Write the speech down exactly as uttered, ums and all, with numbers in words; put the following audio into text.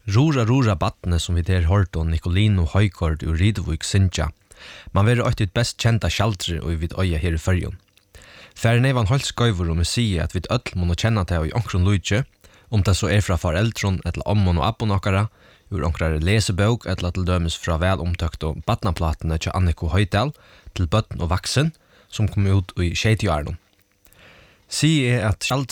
Rora rora batne som vi der hørt om Nicolino Høykord ur Ridvik Sintja. Man vil ha et best kjenta skjaldre og vi vet øya her i fyrjon. Færen er van holdt skøyver om å si at vi øll må kjenne til i onkron lujtje, om det så er fra foreldron eller ommon og abbon okkara, ur onkrare lesebøk eller til dømes fra velomtøkt og batnaplatene til Anniko Høydal til bøtten og vaksen, som kom ut i tjejtioarnon. Si er at